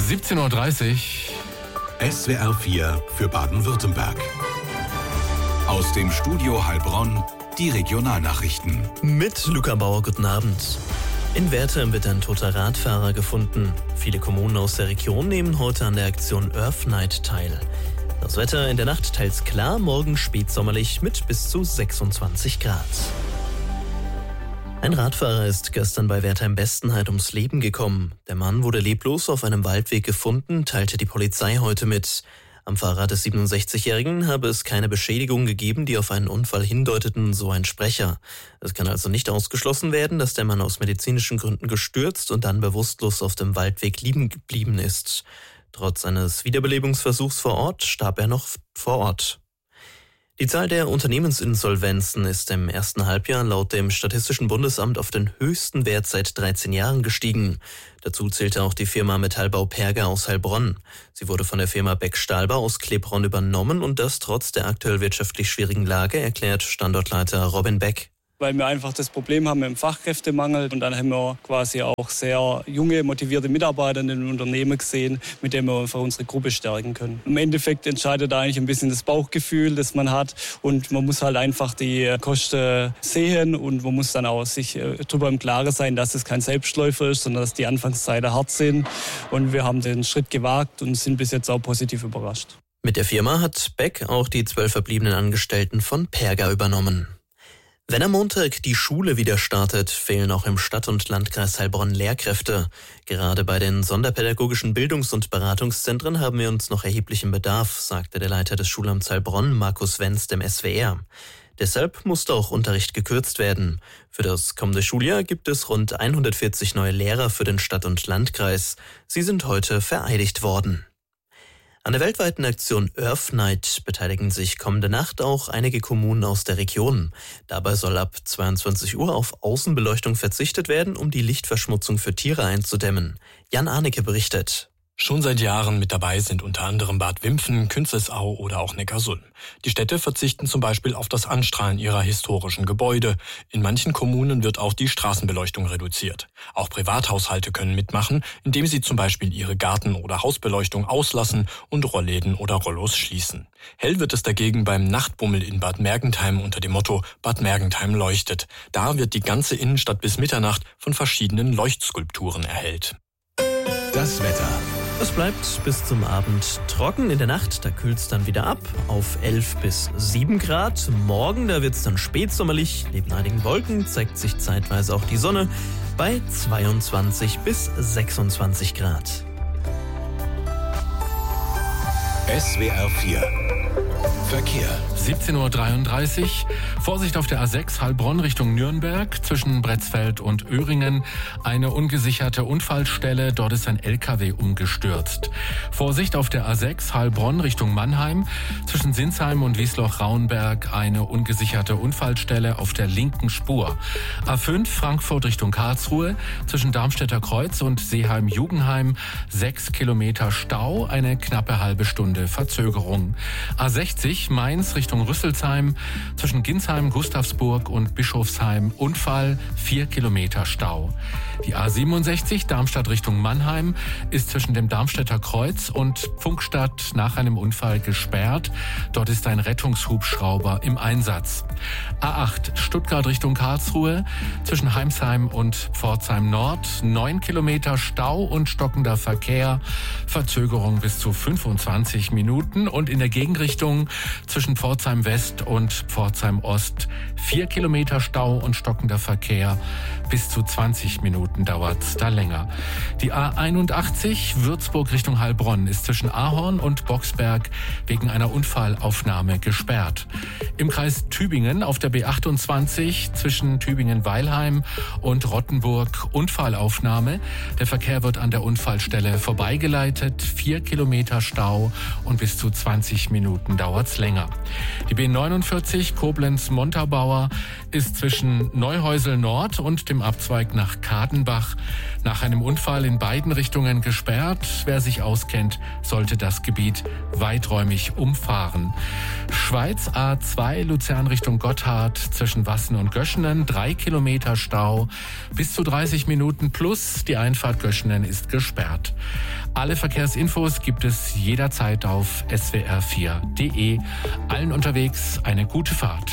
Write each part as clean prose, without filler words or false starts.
17:30 Uhr. SWR 4 für Baden-Württemberg. Aus dem Studio Heilbronn, die Regionalnachrichten. Mit Luca Bauer, guten Abend. In Wertheim wird ein toter Radfahrer gefunden. Viele Kommunen aus der Region nehmen heute an der Aktion Earth Night teil. Das Wetter in der Nacht teils klar, morgen spätsommerlich mit bis zu 26 Grad. Ein Radfahrer ist gestern bei Wertheim-Bestenheit ums Leben gekommen. Der Mann wurde leblos auf einem Waldweg gefunden, teilte die Polizei heute mit. Am Fahrrad des 67-Jährigen habe es keine Beschädigungen gegeben, die auf einen Unfall hindeuteten, so ein Sprecher. Es kann also nicht ausgeschlossen werden, dass der Mann aus medizinischen Gründen gestürzt und dann bewusstlos auf dem Waldweg liegen geblieben ist. Trotz eines Wiederbelebungsversuchs vor Ort starb er noch vor Ort. Die Zahl der Unternehmensinsolvenzen ist im ersten Halbjahr laut dem Statistischen Bundesamt auf den höchsten Wert seit 13 Jahren gestiegen. Dazu zählte auch die Firma Metallbau Perger aus Heilbronn. Sie wurde von der Firma Beck Stahlbau aus Klebronn übernommen und das trotz der aktuell wirtschaftlich schwierigen Lage, erklärt Standortleiter Robin Beck. Weil wir einfach das Problem haben mit dem Fachkräftemangel. Und dann haben wir quasi auch sehr junge, motivierte Mitarbeiter in den Unternehmen gesehen, mit denen wir einfach unsere Gruppe stärken können. Im Endeffekt entscheidet eigentlich ein bisschen das Bauchgefühl, das man hat. Und man muss halt einfach die Kosten sehen und man muss dann auch sich darüber im Klaren sein, dass es kein Selbstläufer ist, sondern dass die Anfangszeiten hart sind. Und wir haben den Schritt gewagt und sind bis jetzt auch positiv überrascht. Mit der Firma hat Beck auch die 12 verbliebenen Angestellten von Perger übernommen. Wenn am Montag die Schule wieder startet, fehlen auch im Stadt- und Landkreis Heilbronn Lehrkräfte. Gerade bei den sonderpädagogischen Bildungs- und Beratungszentren haben wir uns noch erheblichen Bedarf, sagte der Leiter des Schulamts Heilbronn, Markus Wenz, dem SWR. Deshalb musste auch Unterricht gekürzt werden. Für das kommende Schuljahr gibt es rund 140 neue Lehrer für den Stadt- und Landkreis. Sie sind heute vereidigt worden. An der weltweiten Aktion Earth Night beteiligen sich kommende Nacht auch einige Kommunen aus der Region. Dabei soll ab 22 Uhr auf Außenbeleuchtung verzichtet werden, um die Lichtverschmutzung für Tiere einzudämmen. Jan Arnecke berichtet. Schon seit Jahren mit dabei sind unter anderem Bad Wimpfen, Künzelsau oder auch Neckarsulm. Die Städte verzichten zum Beispiel auf das Anstrahlen ihrer historischen Gebäude. In manchen Kommunen wird auch die Straßenbeleuchtung reduziert. Auch Privathaushalte können mitmachen, indem sie zum Beispiel ihre Garten- oder Hausbeleuchtung auslassen und Rollläden oder Rollos schließen. Hell wird es dagegen beim Nachtbummel in Bad Mergentheim unter dem Motto Bad Mergentheim leuchtet. Da wird die ganze Innenstadt bis Mitternacht von verschiedenen Leuchtskulpturen erhellt. Das Wetter. Es bleibt bis zum Abend trocken. In der Nacht, da kühlt es dann wieder ab auf 11 bis 7 Grad. Morgen, da wird es dann spätsommerlich. Neben einigen Wolken zeigt sich zeitweise auch die Sonne bei 22 bis 26 Grad. SWR 4 Verkehr. 17:33 Uhr. Vorsicht auf der A6 Heilbronn Richtung Nürnberg zwischen Bretzfeld und Öhringen. Eine ungesicherte Unfallstelle. Dort ist ein LKW umgestürzt. Vorsicht auf der A6 Heilbronn Richtung Mannheim zwischen Sinsheim und Wiesloch-Rauenberg. Eine ungesicherte Unfallstelle auf der linken Spur. A5 Frankfurt Richtung Karlsruhe zwischen Darmstädter Kreuz und Seeheim-Jugenheim. 6 Kilometer Stau. Eine knappe halbe Stunde Verzögerung. A60 Mainz Richtung Rüsselsheim zwischen Ginsheim, Gustavsburg und Bischofsheim. Unfall, 4 Kilometer Stau. Die A67 Darmstadt Richtung Mannheim ist zwischen dem Darmstädter Kreuz und Pfunkstadt nach einem Unfall gesperrt. Dort ist ein Rettungshubschrauber im Einsatz. A8 Stuttgart Richtung Karlsruhe zwischen Heimsheim und Pforzheim Nord. 9 Kilometer Stau und stockender Verkehr. Verzögerung bis zu 25 Minuten. Und in der Gegenrichtung zwischen Pforzheim West und Pforzheim Ost 4 Kilometer Stau und stockender Verkehr. Bis zu 20 Minuten dauert's da länger. Die A81 Würzburg Richtung Heilbronn ist zwischen Ahorn und Boxberg wegen einer Unfallaufnahme gesperrt. Im Kreis Tübingen auf der B28 zwischen Tübingen-Weilheim und Rottenburg Unfallaufnahme. Der Verkehr wird an der Unfallstelle vorbeigeleitet. 4 Kilometer Stau und bis zu 20 Minuten dauert's länger. länger. Die B49 Koblenz-Montabaur ist zwischen Neuhäusel Nord und dem Abzweig nach Kadenbach nach einem Unfall in beiden Richtungen gesperrt. Wer sich auskennt, sollte das Gebiet weiträumig umfahren. Schweiz A2 Luzern Richtung Gotthard zwischen Wassen und Göschenen, 3 Kilometer Stau, bis zu 30 Minuten plus die Einfahrt Göschenen ist gesperrt. Alle Verkehrsinfos gibt es jederzeit auf swr4.de. Allen unterwegs eine gute Fahrt.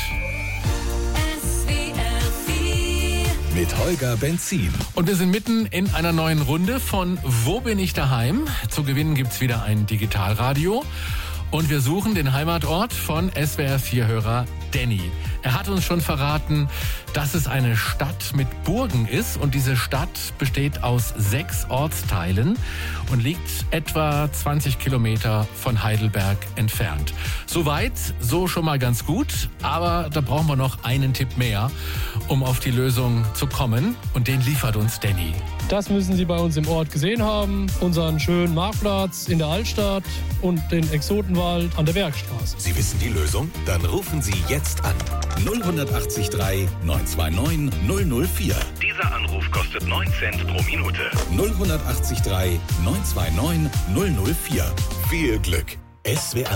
Mit Holger Benzin. Und wir sind mitten in einer neuen Runde von Wo bin ich daheim? Zu gewinnen gibt's wieder ein Digitalradio. Und wir suchen den Heimatort von SWR4-Hörer Danny. Er hat uns schon verraten, dass es eine Stadt mit Burgen ist. Und diese Stadt besteht aus 6 Ortsteilen und liegt etwa 20 Kilometer von Heidelberg entfernt. Soweit, so schon mal ganz gut. Aber da brauchen wir noch einen Tipp mehr, um auf die Lösung zu kommen. Und den liefert uns Danny. Das müssen Sie bei uns im Ort gesehen haben. Unseren schönen Marktplatz in der Altstadt und den Exotenwald an der Bergstraße. Sie wissen die Lösung? Dann rufen Sie jetzt an. 080 929 004. Dieser Anruf kostet 9 Cent pro Minute. 080 929 004. Viel Glück. SWR